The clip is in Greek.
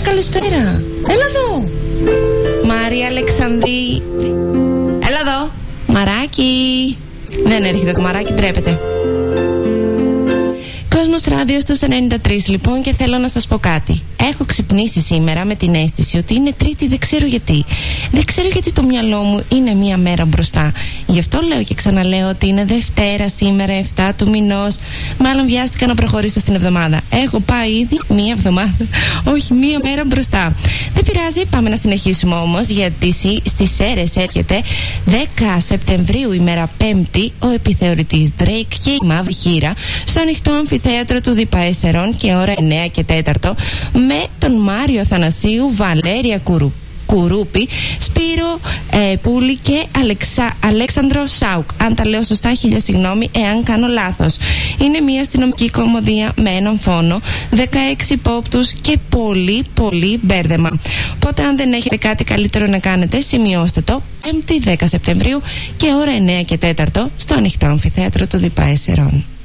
καλησπέρα. Έλα εδώ. Μάρια Αλεξανδρή. Έλα εδώ. Μαράκι. Δεν έρχεται το μαράκι, ντρέπεται. Κόσμος Ράδιο στους 93 λοιπόν, και θέλω να σας πω κάτι. Έχω ξυπνήσει σήμερα με την αίσθηση ότι είναι Τρίτη, δεν ξέρω γιατί. Δεν ξέρω γιατί το μυαλό μου είναι μία μέρα μπροστά. Γι' αυτό λέω και ξαναλέω ότι είναι Δευτέρα σήμερα, 7 του μηνός. Μάλλον βιάστηκα να προχωρήσω στην εβδομάδα. Έχω πάει ήδη μία εβδομάδα, όχι μία μέρα μπροστά. Δεν πειράζει, πάμε να συνεχίσουμε όμως, γιατί στις Σέρρες έρχεται 10 Σεπτεμβρίου, ημέρα Πέμπτη, ο επιθεωρητής Drake και η Μαύρη Χήρα στο ανοιχτό αμφιθέατρο του ΔΥΠΑ Εσερών και ώρα 9 και 4, με τον Μάριο Θανασίου, Βαλέρια Κουρούπη, Σπύρο Πούλη και Αλέξανδρο Σάουκ. Αν τα λέω σωστά, χίλια συγγνώμη εάν κάνω λάθος. Είναι μια αστυνομική κομμωδία με έναν φόνο, 16 υπόπτους και πολύ μπέρδεμα. Οπότε αν δεν έχετε κάτι καλύτερο να κάνετε, σημειώστε το. 5η 10 Σεπτεμβρίου και ώρα 9 και 4 στο ανοιχτό αμφιθέατρο του ΔΥΠΑ Εσερών.